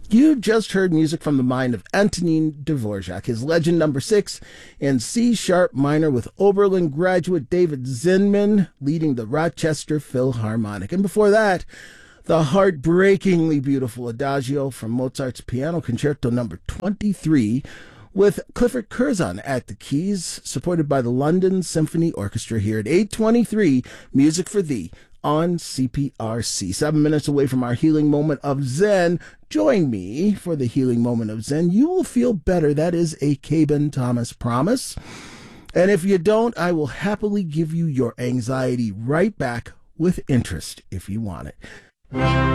You just heard music from the mind of Antonin Dvorak, his Legend Number 6 in C-sharp minor with Oberlin graduate David Zinman leading the Rochester Philharmonic. And before that, the heartbreakingly beautiful Adagio from Mozart's Piano Concerto Number 23 with Clifford Curzon at the keys, supported by the London Symphony Orchestra here at 8:23, Music for Thee on CPRC. 7 minutes away from our healing moment of Zen. Join me for the healing moment of Zen. You will feel better. That is a Caben Thomas promise. And if you don't, I will happily give you your anxiety right back with interest if you want it.